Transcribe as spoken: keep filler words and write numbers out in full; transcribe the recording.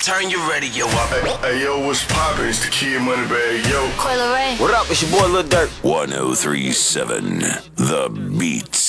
Turn your radio up. Hey, hey yo, what's poppin'? It's the Kid Moneybag, yo. Coi Leray. What up? It's your boy Lil Durk. one oh three point seven The Beat.